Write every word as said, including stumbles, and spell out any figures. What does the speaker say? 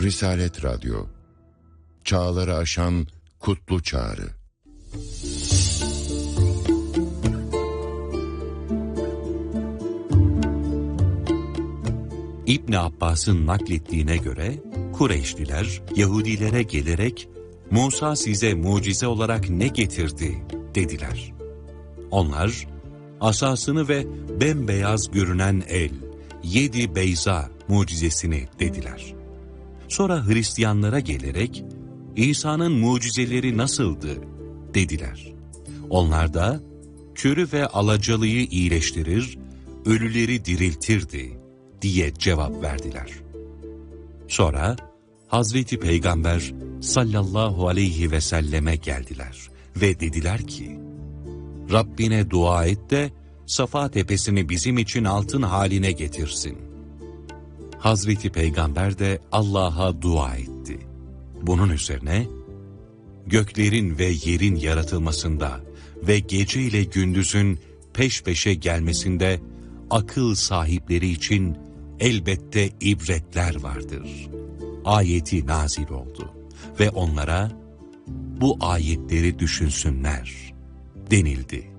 Risalet Radyo, çağları aşan kutlu çağrı. İbn Abbas'ın naklettiğine göre Kureyşliler Yahudilere gelerek Musa size mucize olarak ne getirdi dediler. Onlar asasını ve bembeyaz görünen el, yedi beyza mucizesini dediler. Sonra Hristiyanlara gelerek İsa'nın mucizeleri nasıldı dediler. Onlar da körü ve alacalıyı iyileştirir, ölüleri diriltirdi diye cevap verdiler. Sonra Hazreti Peygamber sallallahu aleyhi ve selleme geldiler ve dediler ki, Rabbine dua et de Safa tepesini bizim için altın haline getirsin. Hazreti Peygamber de Allah'a dua etti. Bunun üzerine, göklerin ve yerin yaratılmasında ve gece ile gündüzün peş peşe gelmesinde akıl sahipleri için elbette ibretler vardır. Ayeti nazil oldu ve onlara bu ayetleri düşünsünler denildi.